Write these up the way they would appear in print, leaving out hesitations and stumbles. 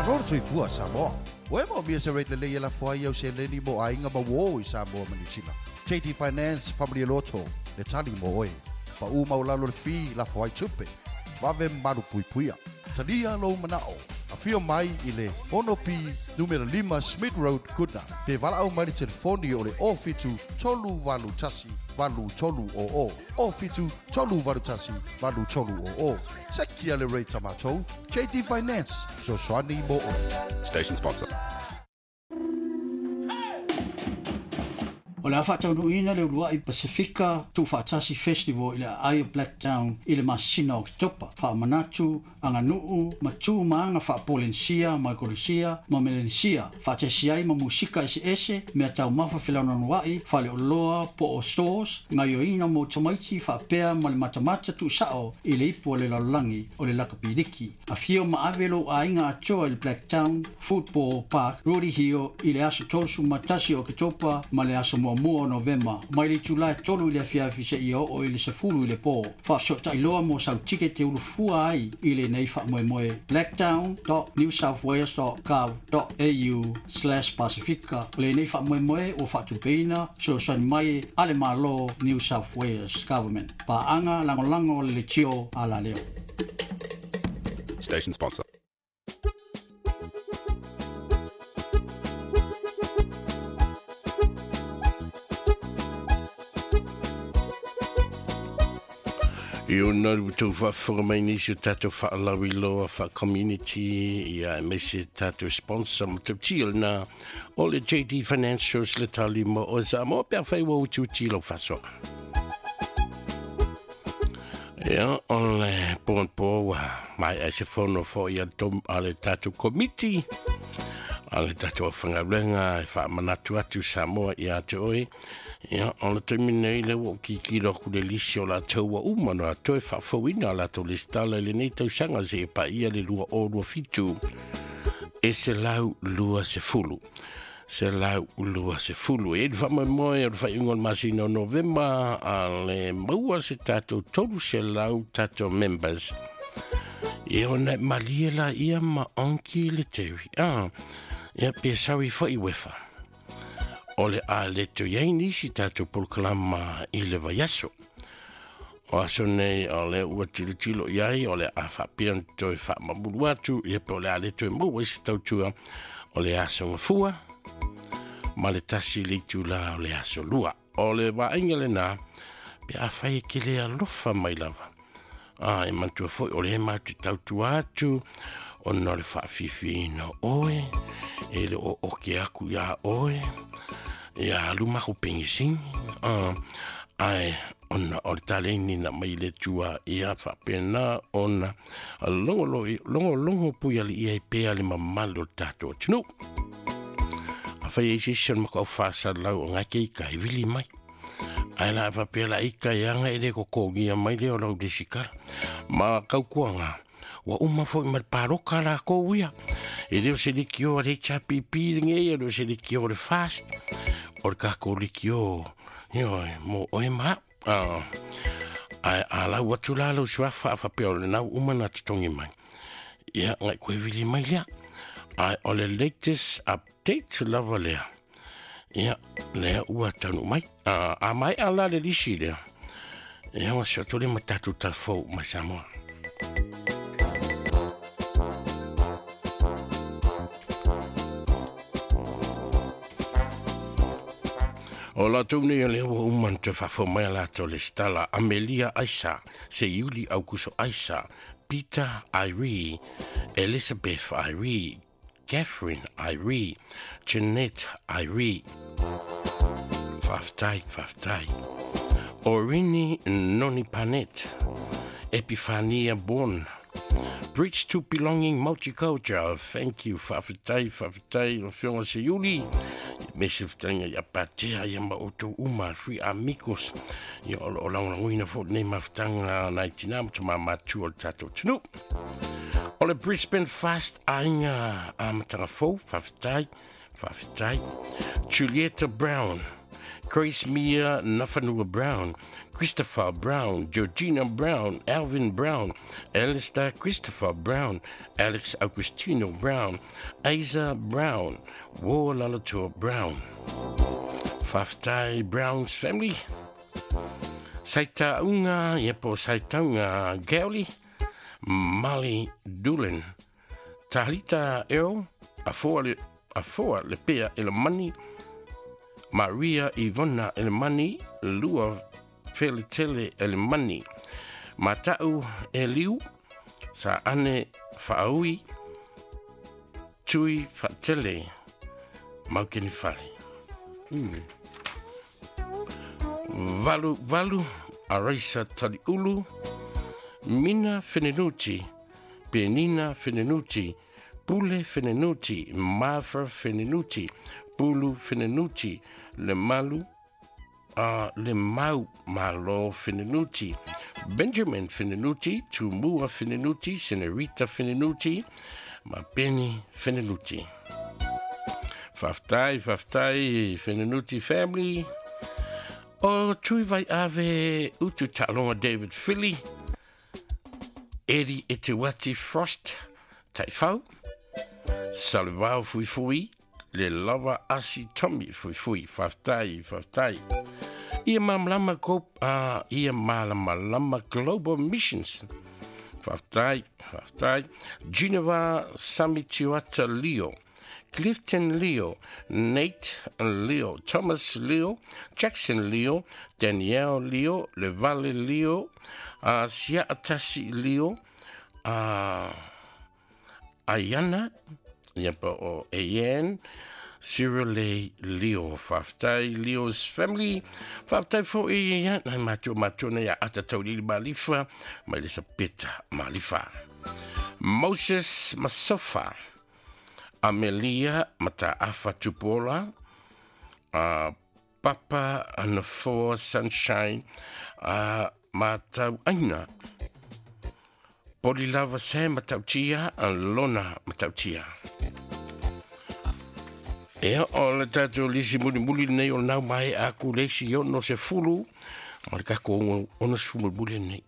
Maror tui fua Samoa. Oe mo mia se rate le la fua ia se leni mo ainga ma wo I Samoa manisila. JT Finance Family Lotto le tali mo oe. Pa u maulalo le fi la fua I tupe. Wave maru pui puia. Talia lo manao. A fio mai I le Onopi numero 5 Smith Road Kuta. Pe wala au mai telefoni o le ofitu tolu valu tasi valu tolu o. Ofitu tolu valu tasi valu tolu o. Sekia le rate tamatou. JT Finance. So swani mo o. Station sponsor. O le whaataunuina le urua I Pasifika tu whaatasi festival I le Aya Blacktown I le Masina Oktopa. Whaamanatu, anganuu, matu maanga whaapolensia, maikoresia, mamelensia. Whaatesiai ma musika ese, mea tau mafa whilaunanwai, whale o loa, po o stores, ngai o ina mo tamaiti, whaapea ma le matamata tu sao I le ipu o le laulangi o le lakapiriki. A fio ma avelo a inga atoa I le Blacktown Football Park, Rodi Hio, I le aso tolsu matasi o Oktopa, ma le aso mua November, mai le tula tolu I le fiafi se io o I le sefulu I le po. Fa so ta iloa mo sau tike te ulufua ai I le nei fa moe moe. blacktown.newsouthwales.gov.au/Pacifica. Le nei fa moe moe o fa tupeina so san mai ale malo New South Wales Government. Pa anga lango le tio ala leo. Station sponsor. You know to for my nisi tato fa lawilo fa community ya mesi tato sponsor to chill na all the JD financials le tali mo oza mo per fai wo tu chilo faso ya on le pon po mai as fono for ya tom ale tato committee ale tato fangalenga fa manatu atu Samoa ya toi ya on le termine le wo ki lo ku le lisio la toa umano a toi fa fowina la to listala le nei tau sanga se pa ia le lua o lua fitu e se lau lua se fulu e fa mo e fa ingon masino November ale maua se tato tolu se lau tato members e ona maliela ia ma anki le teri ia pe sawi fa I wefa ole a le to yai nisi tato polklama I le vayaso o aso nei ole ua tilo yai ole a fa pianto fa mabulu atu e pe ole a le to mo wesi tautua ole aso ngafua ma le tasi le tula ole aso lua ole va ingele na pe a fai ke le alofa mai lava e mantua foi ole ma tu tautua atu o no le fa fifino oe e le o ke aku ya oe ya luma ko pengising ai ona o taleni na mai le tua ia fa pena ona longo puia li ia pe ale mamalo tato tnu a fai session mo ko fa sa lau ngake kai vili mai ai la fa pe la ika yanga ele ko ngia mai le o lau desikar ma kau kuanga wa uma foi mal paroka la ko uia e le se di kio re chapipi nge e se di kio re fast or ka ko likio mo oema a la watula lo swafa fa pe na uma na tongi mai ya ngai ko vili mai ya I all the latest update to Lavalea ya le ua tanu mai a mai ala le lisi le ya wa so tole matatu talfo masamo o la tūne le o uman te whawhomea la to le stala Amelia Aisa, se Yuli Augusto Aisa, Peter Iree, Elizabeth Iree, Catherine Iree, Jeanette Iree, Faftai, Orini Noni Panet, Epifania Bon, Bridge to Belonging Multicultural, thank you, Faftai, Fiona se Yuli, Mesif tanga ya patea ya mauto uma free amigos ya o languina for name of tanga 99 tama matu o tato tunu o le Brisbane fast ainga amatanga fo faftai Julieta Brown Grace Mia Nafanua Brown, Christopher Brown, Georgina Brown, Alvin Brown, Alistair Christopher Brown, Alex Agustino Brown, Isa Brown, Wolalatua Brown, Faftai Brown's family, Saitaunga, Yepo Saitaunga Gauli, Mali Doolin, Talita Earl, Afoa Lepea Elamani, Maria Ivona Elamani, Lua Feletele Elamani, Matau Eliu, Sa Ane Faaui, Tui Fatele, Maukeni Fale. Valu, Araisa Taliulu, Mina Fenenuti, Penina Fenenuti, Pule Fenenuti, Mafra Fenenuti, Pulu Fenenuti, Le Mau Malo Fenenuti, Benjamin Fenenuti, Tumua Fenenuti, Senorita Fenenuti, Mapeni Fenenuti. Faftai Fenenuti family. O tui vai ave utu talonga David Philly, Eddie Etewati Frost, Taifau, Salivao Fui, Le Lava Asi Tommy Fui, Faftai. Ia Malama Global Missions, Faftai, Geneva Samitiwata Leo, Clifton Leo, Nate Leo, Thomas Leo, Jackson Leo, Danielle Leo, Levale Leo, Siatasi Leo, Ayana, or Ayan, Cyril Leo, Faftai Leo's family, Faftai for Ayan, Matuna Atatoli Malifa, Melissa Pita Malifa, Moses Masofa, Amelia Mataafa Tupola, Papa and the Four Sunshine, Matauaina, Polilava Sam Matautia, and Lona Matautia. Ea o le tatou lisi muli nei o nau mai a ku leisi o no se fulu, ma le kako ona se fulu muli nei.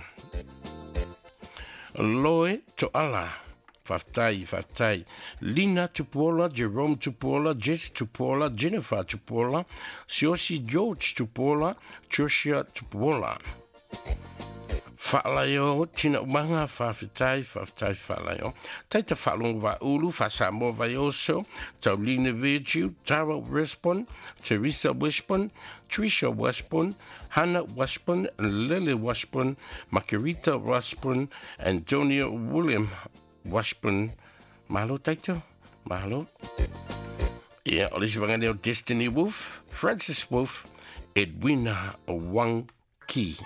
Loe to ala. Faftai, Lina Tupola, Jerome Tupola, Jess Tupola, Jennifer Tupola, Siosi George Tupola, Joshua Tupola. Fa'alayo, tina umanga, faftai, fa'alayo. Taita fa'along va ulu, fa'samo vayoso, Taulina Virtue, Tara Westbon, Teresa Westbon, Trisha Westbon, Hannah Westbon, Lily Westbon, Margarita Westbon, Antonio William Washburn, Malo Taito, Malo. Yeah, olisi vangani o Destiny Wolf, Francis Wolf, Edwina Wang Ki.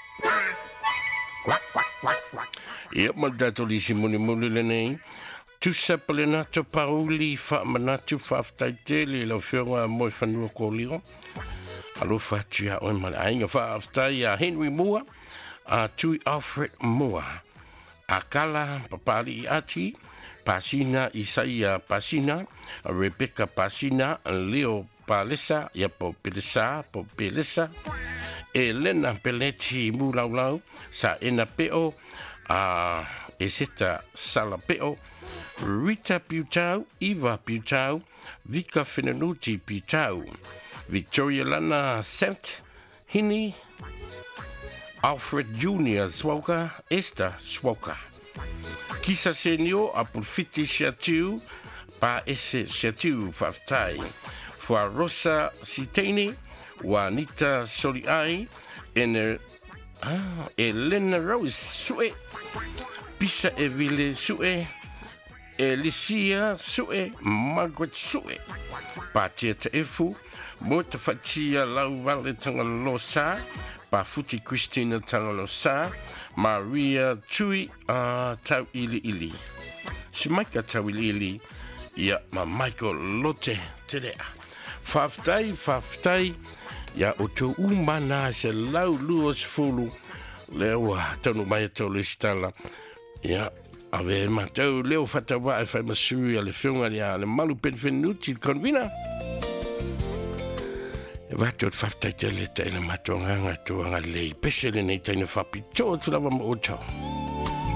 Yeah, maldato lisi muni lenei. Tu sapelenato pauli fa manatu fa taiteli lo fiora mo fanua kolio. Alo fa tia o malainga fa aftaia Henry Moore, tu Alfred Moore. Akala Papali Ati, Pasina Isaiah Pasina, Rebecca Pasina, Leo Palesa, Yapo Pelesa, Elena Peletti Mulaulau, Sa Enapeo, Eseta Salapeo, Rita Piutau, Eva Piutau, Vika Fenenuti Piutau, Victoria Lana Sant, Hini, Alfred Jr. Swoka, Esther Swoka. Kisa Senio, Apulfiti Shatiu, Pa Ese Shatiu Faftai. Fua Rosa Siteni, Juanita Soliai, Elena Rose Sue, Pisa Evile Sue, Elicia Sue, Margaret Sue, Patia Tefu, Mota Fatia Lauvale Tangalosa, Pafuti Christina Tangalosa, Maria Tui Tau Ili. Simaika Tau Ili, ya ma Michael Lotte Tedea. Faftai, ya oto umana se lau luos fulu, lewa tonu mai tolu stala, ya ave matau leo fatawa e fai masui ale fiunga ya le malu penfenuti convina. Vato whaftai te le taina matonganga tuanga lei pesele nei taina whapito tu lava mo o chao.